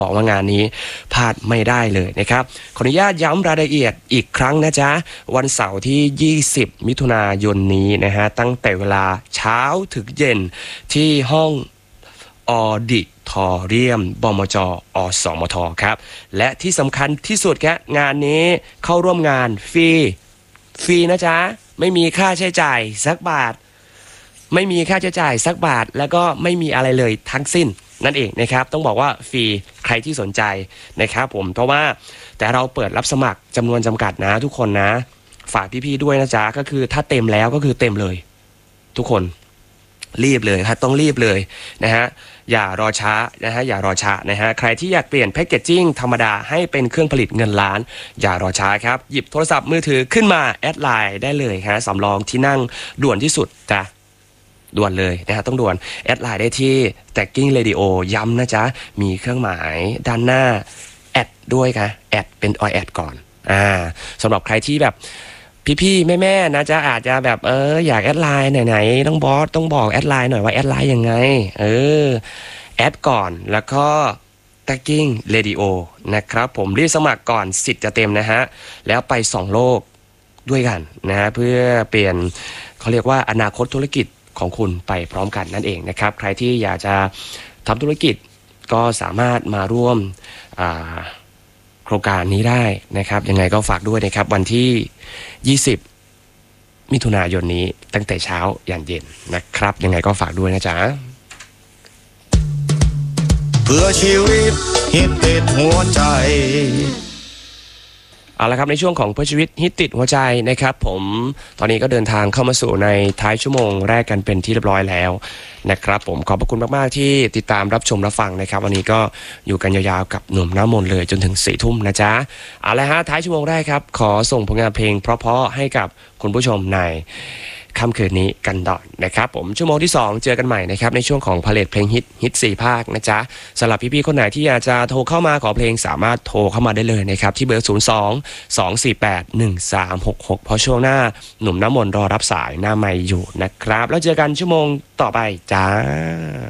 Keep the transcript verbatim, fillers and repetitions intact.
บอกว่างานนี้พลาดไม่ได้เลยนะครับขออนุญาตย้ำรายละเอียดอีกครั้งนะจ๊ะวันเสาร์ที่ยี่สิบมิถุนายนนี้นะฮะตั้งแต่เวลาเช้าถึงเย็นที่ห้องออดิทอเรียมบมจอสมทครับและที่สำคัญที่สุดครับงานนี้เข้าร่วมงานฟรีฟรีนะจ๊ะไม่มีค่าใช้จ่ายสักบาทไม่มีค่าใช้จ่ายสักบาทแล้วก็ไม่มีอะไรเลยทั้งสิ้นนั่นเองนะครับต้องบอกว่าฟรีใครที่สนใจนะครับผมเพราะว่าแต่เราเปิดรับสมัครจำนวนจำกัดนะทุกคนนะฝากพี่ๆด้วยนะจ๊ะก็คือถ้าเต็มแล้วก็คือเต็มเลยทุกคนรีบเลยครับต้องรีบเลยนะฮะอย่ารอช้านะฮะอย่ารอช้านะฮะใครที่อยากเปลี่ยนแพคเกจจิ้งธรรมดาให้เป็นเครื่องผลิตเงินล้านอย่ารอช้าครับหยิบโทรศัพท์มือถือขึ้นมาแอดไลน์ได้เลยฮะสำรองที่นั่งด่วนที่สุดจ้ะด่วนเลยนะฮะต้องด่วนแอดไลน์ได้ที่ Tagging Radio ย้ำนะจ๊ะมีเครื่องหมายด้านหน้าแอดด้วยค่ะแอดเป็นออยแอดก่อนอ่าสำหรับใครที่แบบพี่ๆแม่ๆนะจ๊ะอาจจะแบบเอออยากแอดไลน์ไหนๆต้องบอสต้องบอกแอดไลน์หน่อยว่าแอดไลน์ยังไงเออแอดก่อนแล้วก็ Tagging Radio นะครับผมรีบสมัครก่อนสิทธิ์จะเต็มนะฮะแล้วไปส่องโลกด้วยกันนะฮะเพื่อเปลี่ยนเขาเรียกว่าอนาคตธุรกิจของคุณไปพร้อมกันนั่นเองนะครับใครที่อยากจะทำธุรกิจก็สามารถมาร่วมโครงการนี้ได้นะครับยังไงก็ฝากด้วยนะครับวันที่ยี่สิบมิถุนายนนี้ตั้งแต่เช้ายันเย็นนะครับยังไงก็ฝากด้วยนะจ๊ะเพื่อชีวิตฮิตติดหัวใจเอาละครับในช่วงของเพื่อชีวิตฮิตติดหัวใจนะครับผมตอนนี้ก็เดินทางเข้ามาสู่ในท้ายชั่วโมงแรกกันเป็นที่เรียบร้อยแล้วนะครับผมขอบพระคุณมากๆที่ติดตามรับชมรับฟังนะครับวันนี้ก็อยู่กันยาวๆกับหนุ่มน้ำมนต์เลยจนถึงสี่ทุ่มนะจ๊ะเอาละฮะท้ายชั่วโมงแรกครับขอส่งผลงานเพลงเพราะๆให้กับคุณผู้ชมในค่ำคืนนี้กันต่อนะครับผมชั่วโมงที่สองเจอกันใหม่นะครับในช่วงของพาเลทเพลงฮิตฮิตสี่ภาคนะจ๊ะสำหรับพี่ๆคนไหนที่อยากจะโทรเข้ามาขอเพลงสามารถโทรเข้ามาได้เลยนะครับที่เบอร์ศูนย์ สอง สอง สี่ แปด หนึ่ง สาม หก หกเพราะช่วงหน้าหนุ่มน้ำมนต์รอรับสายหน้าไมค์อยู่นะครับแล้วเจอกันชั่วโมงต่อไปจ้า